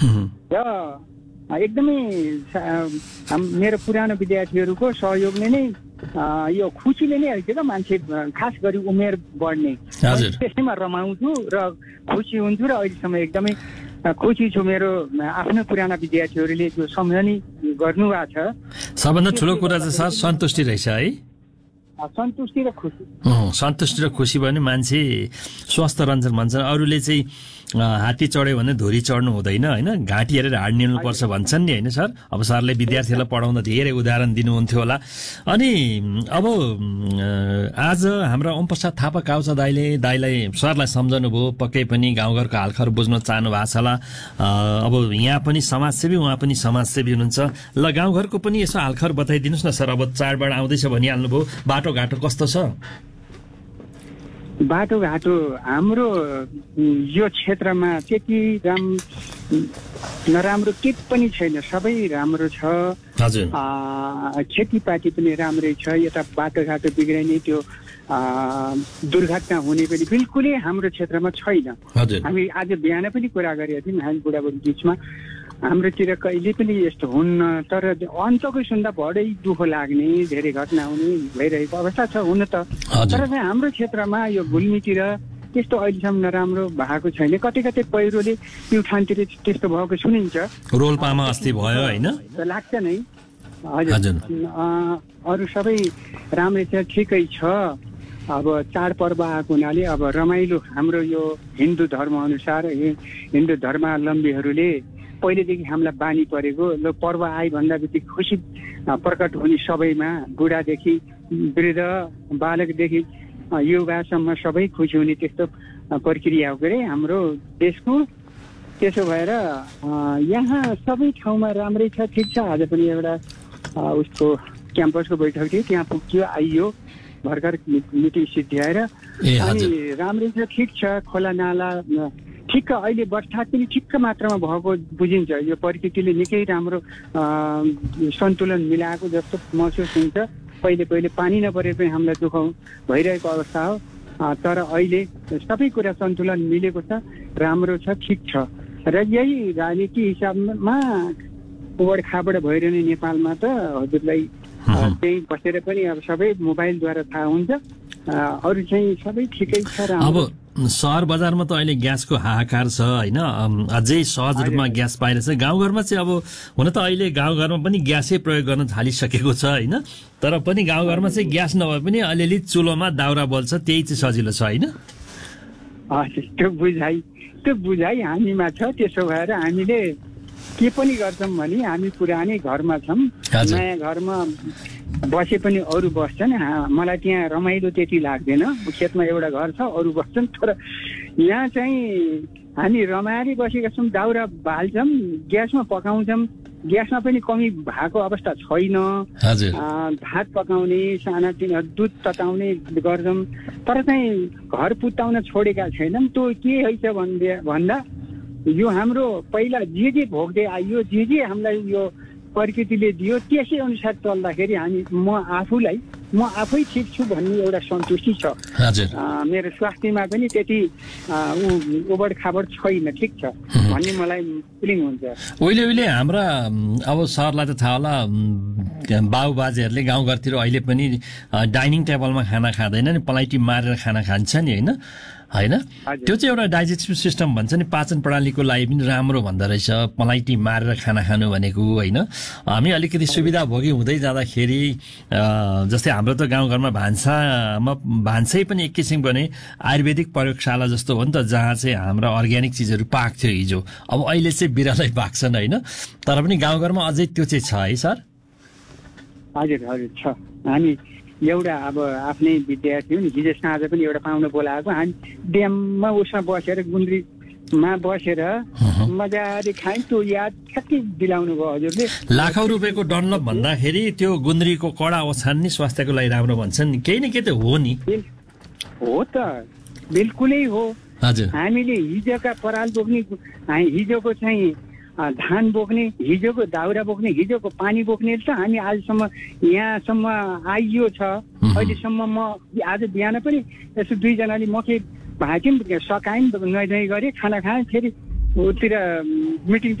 र एकदमै मेरो पुरानो विद्यार्थीहरूको सहयोगले नै यो खुसीले नै आइदियो क्या मान्छे, खास गरी उमेर बढ्ने त्यसैमा रमाउँछु र खुसी हुन्छु र अहिलेसम्म एकदमै खुसी छु। मेरो आफ्नो पुराना विद्यार्थीहरूले जो सम्झनी गर्नुभएको छ, सबभन्दा ठुलो कुरा चाहिँ सर सन्तुष्टि रहेछ है। सन्तुष्टि र खुसी, सन्तुष्टि र खुसी भयो भने मान्छे स्वस्थ रहन्छन् भन्छन्। अरूले चाहिँ हात्ती चढ्यो भने धुरी चढ्नु हुँदैन होइन, घाँटी हेरेर हाड निल्नुपर्छ भन्छन् नि होइन सर। अब सरले विद्यार्थीहरूलाई पढाउँदा धेरै उदाहरण दिनुहुन्थ्यो होला। अनि अब आज हाम्रा ओम प्रसाद थापा काउचा दाइलाई सरलाई सम्झनु भयो, पक्कै पनि गाउँघरको हालखबर बुझ्न चाहनु भएको छ होला। अब यहाँ पनि समाजसेवी, उहाँ पनि समाजसेवी हुनुहुन्छ। ल गाउँघरको पनि यसो हालखबर बताइदिनुहोस् न सर। अब चाडबाड आउँदैछ भनिहाल्नुभयो, बाटोघाटो कस्तो छ? बाटोघाटो हाम्रो यो क्षेत्रमा त्यति नराम्रो के पनि छैन, सबै राम्रो छ। हजुर, खेतीपाती पनि राम्रै छ। यता बाटोघाटो बिग्रिने त्यो दुर्घटना हुने पनि बिल्कुलै हाम्रो क्षेत्रमा छैन। हामी आज बिहान पनि कुरा गरेका थियौँ हामी बुढाबुढी बिचमा, हाम्रोतिर कहिले पनि यस्तो हुन्न। तर अन्तको सुन्दा बढै दुःख लाग्ने, धेरै घटना हुने भइरहेको अवस्था छ हुन त। तर चाहिँ हाम्रो क्षेत्रमा यो गुल्मीतिर त्यस्तो अहिलेसम्म नराम्रो भएको छैन। कतै कतै पहिरोले प्युठानतिर त्यस्तो भएको सुनिन्छ, रोल्पामा अस्ति भयो होइन, लाग्छ नै। हजुर, अरू सबै राम्रै छ, ठिकै छ। अब चाडपर्व आएको हुनाले अब रमाइलो हाम्रो यो हिन्दू धर्म अनुसार हिन्दू धर्मावलम्बीहरूले पहिलेदेखि हामीलाई बानी परेको पर्व आइ भन्दा बित्तिकै खुसी प्रकट हुने सबैमा, बुढादेखि वृद्ध बालकदेखि युवासम्म सबै खुसी हुने त्यस्तो प्रक्रिया हो के अरे हाम्रो देशको। त्यसो भएर यहाँ सबै ठाउँमा राम्रै छ, ठिक छ। आज पनि एउटा उसको क्याम्पसको बैठक थियो, त्यहाँ पुग्यो आइयो भर्खर मिटिङ सिद्ध्याएर, अनि राम्रै छ, ठिक छ। खोला नाला ठिक्क अहिले बर्सात पनि ठिक्क मात्रामा भएको बुझिन्छ। यो प्रकृतिले निकै राम्रो सन्तुलन मिलाएको जस्तो महसुस हुन्छ। पहिले पानी नपरे पनि हामीलाई दुःख भइरहेको अवस्था हो, तर अहिले सबै कुरा सन्तुलन मिलेको छ, राम्रो छ, ठिक छ। र यही राजनीति हिसाबमा उबड खाबड भइरहने नेपालमा त हजुरलाई त्यही बसेर पनि अब सबै मोबाइलद्वारा थाहा हुन्छ। अरू चाहिँ सबै ठिकै छ। अब सहर बजारमा त अहिले ग्यासको हाहाकार छ होइन, अझै सहज रूपमा ग्यास पाइरहेछ। गाउँघरमा चाहिँ अब हुन त अहिले गाउँघरमा पनि ग्यासै प्रयोग गर्न थालिसकेको छ होइन, तर पनि गाउँघरमा चाहिँ ग्यास नभए पनि अलिअलि चुलोमा दाउरा बल्छ, त्यही चाहिँ सजिलो छ होइन। त्यो बुझाइ हामीमा छ। त्यसो भएर हामीले के पनि गर्छौँ भने हामी पुरानै घरमा छौँ, नयाँ घरमा बसे पनि अरू बस्छन्। मलाई त्यहाँ रमाइलो त्यति लाग्दैन। खेतमा एउटा घर छ, अरू बस्छन्। तर यहाँ चाहिँ हामी रमाइलो बसेका छौँ, दाउरा बाल्छौँ, ग्यासमा पकाउँछौँ। ग्यासमा पनि कमी भएको अवस्था छैन। भात पकाउने, सानातिना दुध तताउने गर्छौँ, तर चाहिँ घर पुत्ताउन छोडेका छैनौँ। त्यो के हैछ भन्दा यो हाम्रो पहिला जे भोग्दै आइयो, जे हामीलाई यो प्रकृतिले दियो, त्यसै अनुसार चल्दाखेरि म आफै ठिक छु भन्ने एउटा सन्तुष्टि छ। मेरो स्वास्थ्यमा पनि त्यति उबड खाबड छैन, ठिक छ भन्ने मलाई फिलिङ हुन्छ। उहिले हाम्रा अब सरलाई त थाहा होला, बाउ बाजेहरूले गाउँघरतिर अहिले पनि डाइनिङ टेबलमा खाना खाँदैन नि, पलाइटी मारेर खाना खान्छ नि होइन। त्यो चाहिँ एउटा डाइजेस्टिभ सिस्टम भन्छ नि, पाचन प्रणालीको लागि पनि राम्रो भन्दो रहेछ पलाइटी मारेर खाना खानु भनेको होइन। हामी अलिकति सुविधा भोगी हुँदै जाँदाखेरि जस्तै हाम्रो त गाउँघरमा भान्सै पनि एक किसिमको नै आयुर्वेदिक प्रयोगशाला जस्तो हो नि त, जहाँ चाहिँ हाम्रा अर्ग्यानिक चिजहरू पाक्थ्यो हिजो। अब अहिले चाहिँ बिरलै पाक्छन् होइन, तर पनि गाउँघरमा अझै त्यो चाहिँ छ है सर? हजुर छ। हामी एउटा अब आफ्नै विद्यार्थी हो नि, हिजो साँझ पनि एउटा पाहुना बोलाएको, हामी ड्याममा उसमा बसेर गुन्द्रीमा बसेर मजाले खायौँ। त्यो याद ठ्याक्कै दिलाउनु भयो हजुरले। लाखौँ रुपियाँको डनलप भन्दाखेरि त्यो गुन्द्रीको कडा ओछ्यान नि स्वास्थ्यको लागि राम्रो भन्छन्, केही न केही त हो नि। हो त, बिल्कुलै हो। हजुर, हामीले हिजोका पराल बोक्ने, हिजोको चाहिँ धान बोक्ने, हिजोको दाउरा बोक्ने, हिजोको पानी बोक्ने त हामी आजसम्म यहाँसम्म आइयो छ। अहिलेसम्म म आज बिहान पनि यसो दुईजनाले मकै भाँच्यौँ, सकायौँ, नुहाइ गरेँ, खाना खाएँ, फेरि उतिर मिटिङ